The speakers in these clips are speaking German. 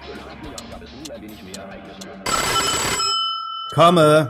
Komme.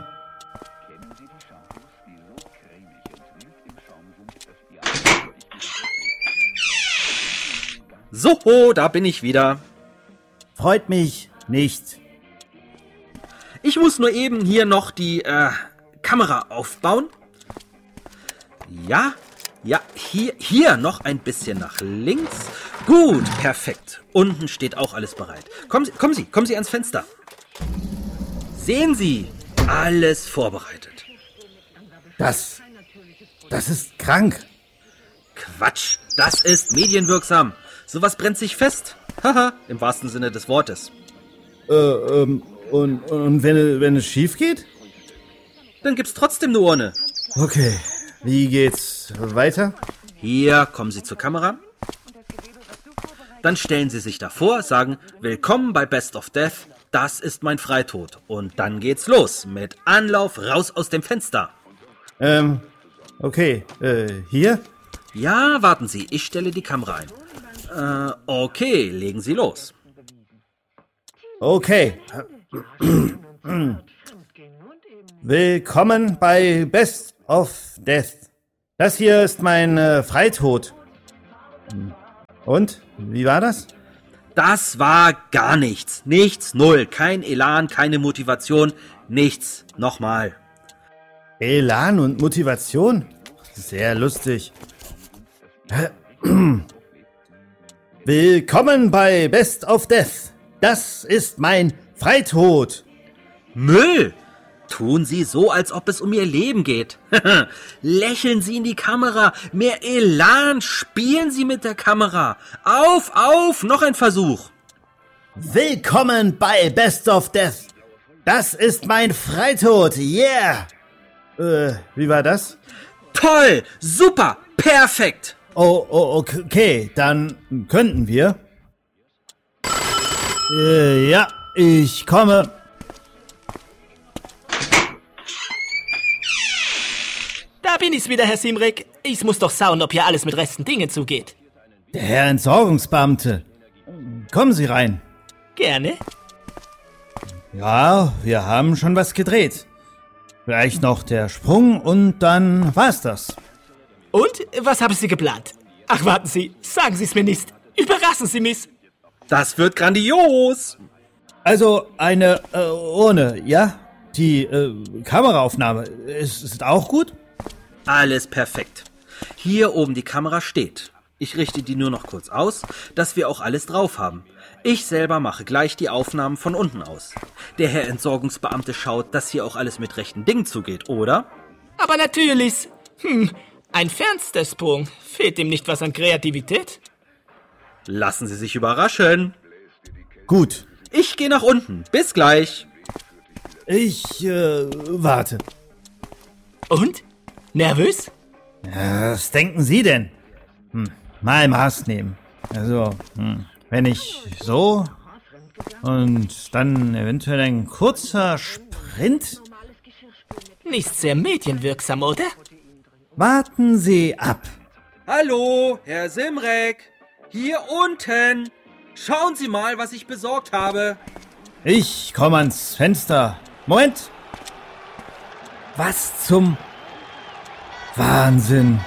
So, da bin ich wieder. Freut mich nicht. Ich muss nur eben hier noch die Kamera aufbauen. Ja, hier noch ein bisschen nach links. Gut, perfekt. Unten steht auch alles bereit. Kommen Sie ans Fenster. Sehen Sie, alles vorbereitet. Das ist krank. Quatsch, das ist medienwirksam. Sowas brennt sich fest. Haha, im wahrsten Sinne des Wortes. Und wenn es schief geht? Dann gibt's trotzdem eine Urne. Okay, wie geht's weiter? Hier kommen Sie zur Kamera. Dann stellen Sie sich davor, sagen, willkommen bei Best of Death, das ist mein Freitod. Und dann geht's los, mit Anlauf raus aus dem Fenster. Okay, hier? Ja, warten Sie, ich stelle die Kamera ein. Okay, legen Sie los. Okay. Willkommen bei Best of Death. Das hier ist mein Freitod. Und? Wie war das? Das war gar nichts. Nichts, null. Kein Elan, keine Motivation, nichts. Nochmal. Elan und Motivation? Sehr lustig. Willkommen bei Best of Death. Das ist mein Freitod. Müll! Tun Sie so, als ob es um Ihr Leben geht. Lächeln Sie in die Kamera. Mehr Elan. Spielen Sie mit der Kamera. Auf, noch ein Versuch. Willkommen bei Best of Death. Das ist mein Freitod. Yeah. Wie war das? Toll, super, perfekt. Oh, okay, dann könnten wir. Ja, ich komme. Da bin ich's wieder, Herr Simrek. Ich muss doch schauen, ob hier alles mit rechten Dingen zugeht. Der Herr Entsorgungsbeamte. Kommen Sie rein. Gerne. Ja, wir haben schon was gedreht. Vielleicht noch der Sprung und dann war's das. Und, was haben Sie geplant? Ach, warten Sie, sagen Sie es mir nicht. Überraschen Sie mich. Das wird grandios. Also eine Urne, ja? Die Kameraaufnahme ist auch gut? Alles perfekt. Hier oben die Kamera steht. Ich richte die nur noch kurz aus, dass wir auch alles drauf haben. Ich selber mache gleich die Aufnahmen von unten aus. Der Herr Entsorgungsbeamte schaut, dass hier auch alles mit rechten Dingen zugeht, oder? Aber natürlich. Ein Fenstersprung. Fehlt ihm nicht was an Kreativität? Lassen Sie sich überraschen. Gut. Ich gehe nach unten. Bis gleich. Ich warte. Und? Nervös? Ja, was denken Sie denn? Mal Maß nehmen. Also, wenn ich so und dann eventuell ein kurzer Sprint. Nicht sehr medienwirksam, oder? Warten Sie ab. Hallo, Herr Simrek. Hier unten. Schauen Sie mal, was ich besorgt habe. Ich komme ans Fenster. Moment. Was zum Wahnsinn.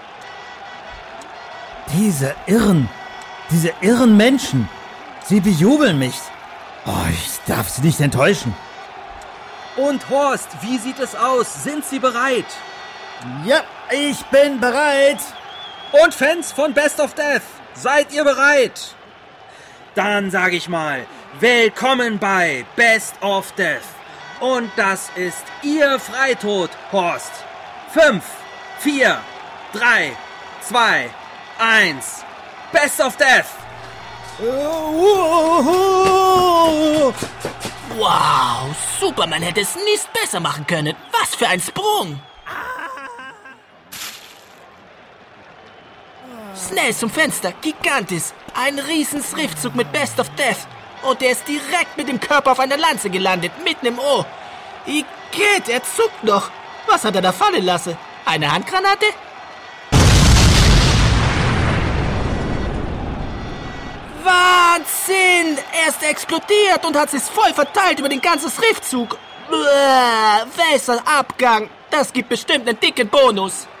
Diese irren Menschen. Sie bejubeln mich. Oh, ich darf sie nicht enttäuschen. Und Horst, wie sieht es aus? Sind Sie bereit? Ja, ich bin bereit. Und Fans von Best of Death, seid ihr bereit? Dann sage ich mal, willkommen bei Best of Death. Und das ist Ihr Freitod, Horst. 5, 4, 3, 2, 1. Best of Death. Wow, Superman hätte es nicht besser machen können. Was für ein Sprung. Schnell zum Fenster, gigantisch. Ein riesen Schriftzug mit Best of Death. Und der ist direkt mit dem Körper auf einer Lanze gelandet, mitten im Ohr. Igitt, er zuckt noch. Was hat er da fallen lassen? Eine Handgranate? Wahnsinn! Er ist explodiert und hat sich voll verteilt über den ganzen Schriftzug. Wässerabgang. Das gibt bestimmt einen dicken Bonus.